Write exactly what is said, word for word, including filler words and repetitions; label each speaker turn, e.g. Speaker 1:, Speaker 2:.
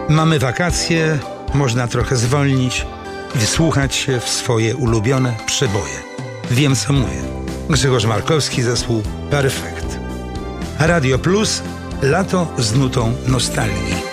Speaker 1: Mamy wakacje, można trochę zwolnić i wsłuchać się w swoje ulubione przeboje. Wiem, co mówię. Grzegorz Markowski, zespół Perfekt. Radio Plus, lato z nutą nostalgii.